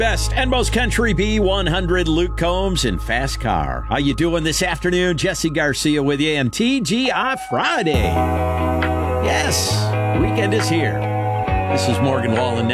Best and most country B100, Luke Combs and Fast Car. How you doing this afternoon? Jesse Garcia with you and TGI Friday. Yes, weekend is here. This is Morgan Wallen.